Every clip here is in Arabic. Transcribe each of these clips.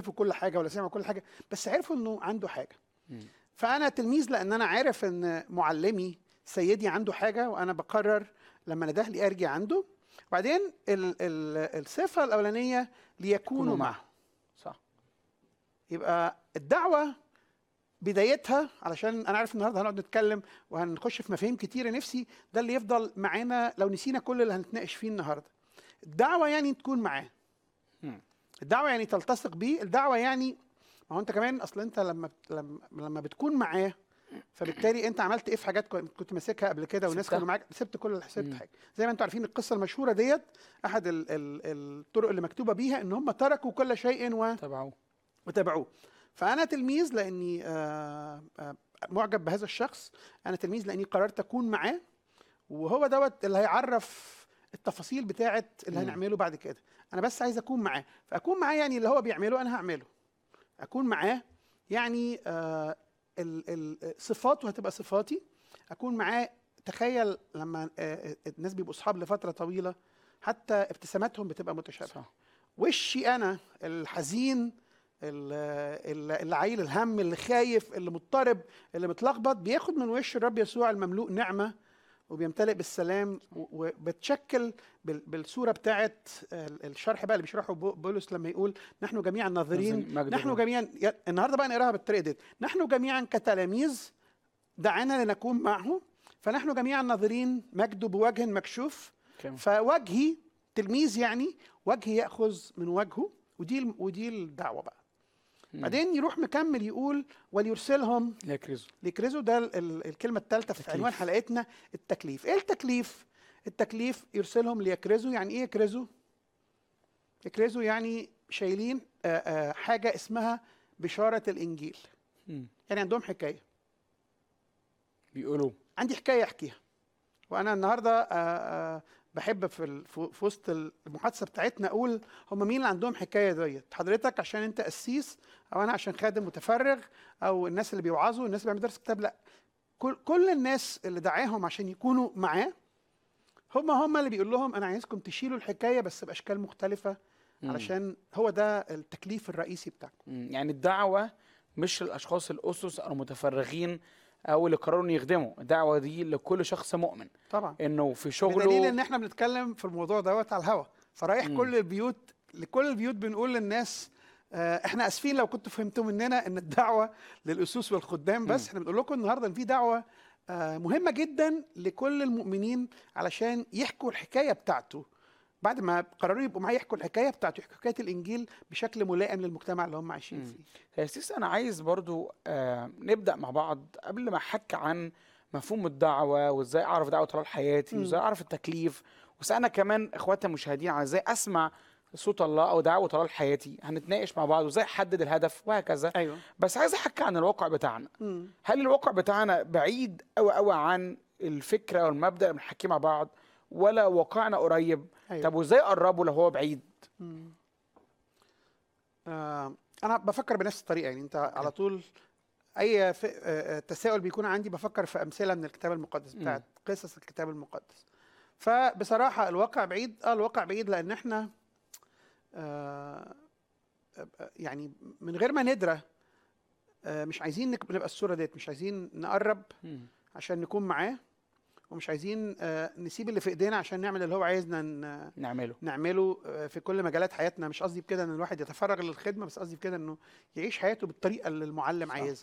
شافوا كل حاجه ولا سمعوا كل حاجه، بس عرفوا انه عنده حاجه. فانا تلميذ لان انا عارف ان معلمي سيدي عنده حاجه، وانا بقرر لما نده لي ارجع عنده. وبعدين الصفه الاولانيه ليكونوا معه. صح. يبقى الدعوه بدايتها، علشان انا عارف النهارده هنقعد نتكلم وهنخش في مفاهيم كتيره، نفسي ده اللي يفضل معانا لو نسينا كل اللي هنتناقش فيه النهارده. الدعوه يعني تكون معاه. الدعوه يعني تلتصق بيه. الدعوه يعني ما هو انت كمان، اصل انت لما بتكون معاه، فبالتالي انت عملت ايه في حاجات كنت ماسكها قبل كده وناس كانوا معاك، سبت كل سبت حاجه. زي ما انتم عارفين القصه المشهوره ديت، احد الطرق اللي مكتوبه بيها ان هم تركوا كل شيء وتبعوه. فانا تلميذ لاني معجب بهذا الشخص، انا تلميذ لاني قررت اكون معاه، وهو دوت اللي هيعرف التفاصيل بتاعه اللي هنعمله بعد كده. انا بس عايز اكون معاه. فاكون معاه يعني اللي هو بيعمله انا هعمله. اكون معاه يعني صفاته هتبقى صفاتي. اكون معاه، تخيل لما الناس بيبقوا اصحاب لفتره طويله، حتى ابتساماتهم بتبقى متشابهه. وشي انا الحزين، اللي عايل الهم، اللي خايف، اللي مضطرب، اللي متلخبط، بياخد من وش الرب يسوع المملوء نعمه وبيمتلئ بالسلام، وبتشكل بالصوره بتاعت الشرح بقى اللي بيشرحه بولس لما يقول نحن جميعا ناظرين، نحن جميعا النهارده بقى نقراها بالطريقه دي، نحن جميعا كتلاميذ دعانا لنكون معه، فنحن جميعا ناظرين مجده بوجه مكشوف. فوجهي تلميذ يعني وجهي ياخذ من وجهه، ودي الدعوه بقى. بعدين يروح مكمل يقول وليرسلهم ليكرزوا. ده الكلمه الثالثه في عنوان حلقتنا، التكليف. ايه التكليف؟ التكليف يرسلهم ليكرزوا. يعني ايه يكرزوا؟ يكرزوا يعني شايلين حاجه اسمها بشاره الانجيل. يعني عندهم حكايه، بيقولوا عندي حكايه احكيها. وانا النهارده بحب في وسط المحادثه بتاعتنا اقول هم مين اللي عندهم حكايه ديت. حضرتك عشان انت قسيس، او انا عشان خادم متفرغ، او الناس اللي بيوعظوا، الناس اللي بيعملوا درس كتاب. لا، كل الناس اللي دعاهم عشان يكونوا معاه هم اللي بيقول لهم انا عايزكم تشيلوا الحكايه بس باشكال مختلفه، علشان هو ده التكليف الرئيسي بتاعكم. يعني الدعوه مش الاشخاص الاسس او المتفرغين او اللي قرروا ان يخدموا. الدعوه دي لكل شخص مؤمن طبعا، انه في شغله، بدليل ان احنا بنتكلم في الموضوع دوت على الهوا، فرايح كل البيوت، لكل البيوت بنقول للناس احنا اسفين لو كنتوا فهمتوا مننا ان الدعوه للاسوس والخدام بس. احنا بنقول لكم النهارده ان في دعوه مهمه جدا لكل المؤمنين، علشان يحكوا الحكايه بتاعته. بعد ما قرروا يبقوا معاه يحكوا الحكايه بتاعته، يحكوا حكايه الانجيل بشكل ملائم للمجتمع اللي هم عايشين فيه. يا سيس انا عايز برضو نبدا مع بعض قبل ما احكي عن مفهوم الدعوه وازاي اعرف دعوه طلال حياتي وازاي اعرف التكليف، وسالنا كمان اخواتنا المشاهدين على ازاي اسمع صوت الله او دعوه طلال حياتي. هنتناقش مع بعض وازاي احدد الهدف وهكذا. أيوة. بس عايز احكي عن الواقع بتاعنا. هل الواقع بتاعنا بعيد قوي عن الفكره والمبدا اللي بنحكيه مع بعض، ولا واقعنا قريب؟ أيوة. طب وازاي اقربه لو هو بعيد؟ انا بفكر بنفس الطريقه. يعني انت على طول اي تساؤل بيكون عندي بفكر في امثله من الكتاب المقدس، بتاعت قصص الكتاب المقدس. فبصراحه الواقع بعيد. الواقع بعيد لان احنا يعني من غير ما ندرى مش عايزين نبقى الصوره ديت، مش عايزين نقرب عشان نكون معاه، ومش عايزين نسيب اللي في ايدينا عشان نعمل اللي هو عايزنا نعمله في كل مجالات حياتنا. مش قصدي بكده ان الواحد يتفرغ للخدمه، بس قصدي بكده انه يعيش حياته بالطريقه اللي المعلم عايزها.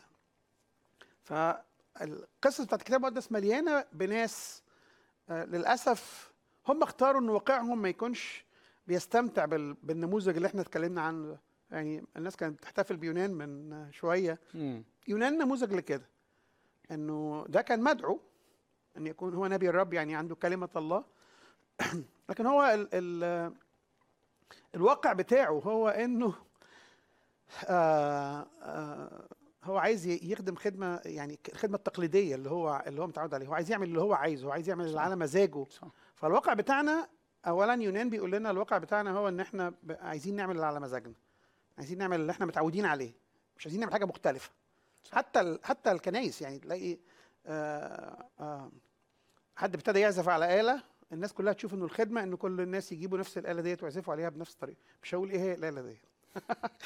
فالقصص بتاعت الكتاب المقدس مليانه بناس للاسف هم اختاروا ان واقعهم ما يكونش بيستمتع بالنموذج اللي احنا اتكلمنا عنه. يعني الناس كانت بتحتفل بيونان من شويه. يونان نموذج لكده، انه ده كان مدعو ان يكون هو نبي الرب، يعني عنده كلمه الله. لكن هو الواقع بتاعه هو انه هو عايز يخدم خدمه، يعني الخدمه التقليديه اللي هو متعود عليه. هو عايز يعمل اللي هو عايزه، هو عايز يعمل اللي على مزاجه. فالواقع بتاعنا اولا، يونان بيقول لنا الواقع بتاعنا هو ان احنا عايزين نعمل اللي على مزاجنا، عايزين نعمل اللي احنا متعودين عليه، مش عايزين نعمل حاجه مختلفه. حتى الكنايس، يعني تلاقي حد ابتدى يعزف على آلة، الناس كلها تشوف انه الخدمه انه كل الناس يجيبوا نفس الآلة ديت ويعزفوا عليها بنفس الطريقه. مش هقول ايه هي الآلة ديت